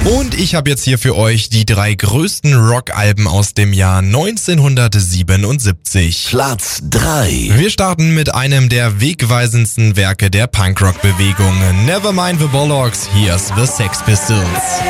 Und ich habe jetzt hier für euch die 3 größten Rockalben aus dem Jahr 1977. Platz 3. Wir starten mit einem der wegweisendsten Werke der Punkrock-Bewegung. Nevermind the Bollocks, here's the Sex Pistols.